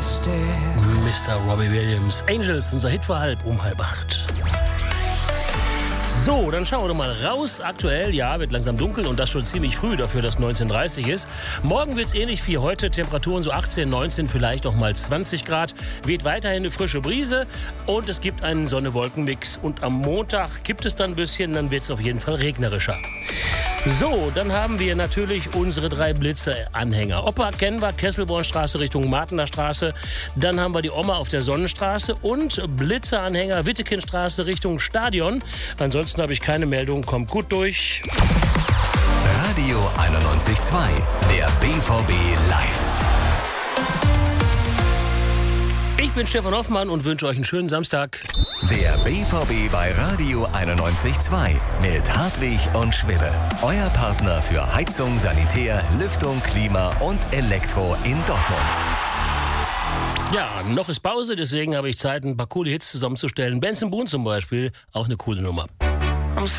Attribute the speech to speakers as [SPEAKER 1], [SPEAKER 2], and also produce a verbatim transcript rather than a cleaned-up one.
[SPEAKER 1] instead.
[SPEAKER 2] Mister Robbie Williams. Angels, unser Hit vor halb, um halb acht. So, dann schauen wir doch mal raus. Aktuell, ja, wird langsam dunkel und das schon ziemlich früh dafür, dass neunzehn Uhr dreißig ist. Morgen wird es ähnlich wie heute. Temperaturen so achtzehn, neunzehn, vielleicht auch mal zwanzig Grad. Weht weiterhin eine frische Brise und es gibt einen Sonne-Wolken-Mix. Und am Montag gibt es dann ein bisschen, dann wird es auf jeden Fall regnerischer. So, dann haben wir natürlich unsere drei Blitze-Anhänger. Opa kennen wir, Kesselbornstraße Richtung Martener Straße. Dann haben wir die Oma auf der Sonnenstraße und Blitze-Anhänger Wittekindstraße Richtung Stadion. Ansonsten habe ich keine Meldung, kommt gut durch.
[SPEAKER 3] Radio einundneunzig Komma zwei, der B V B live.
[SPEAKER 2] Ich bin Stefan Hoffmann und wünsche euch einen schönen Samstag.
[SPEAKER 3] Der B V B bei Radio einundneunzig Komma zwei mit Hartwig und Schwibbe. Euer Partner für Heizung, Sanitär, Lüftung, Klima und Elektro in Dortmund.
[SPEAKER 2] Ja, noch ist Pause, deswegen habe ich Zeit, ein paar coole Hits zusammenzustellen. Benson Boone zum Beispiel, auch eine coole Nummer.